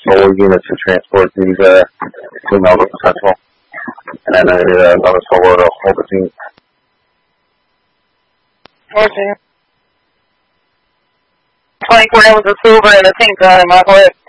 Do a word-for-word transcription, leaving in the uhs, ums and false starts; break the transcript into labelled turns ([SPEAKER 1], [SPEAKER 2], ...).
[SPEAKER 1] solar units to transport these uh, two Melbourne Central. And then I need uh, another solar to hold the team.
[SPEAKER 2] Okay. twenty-four was a silver and a pink on my plate.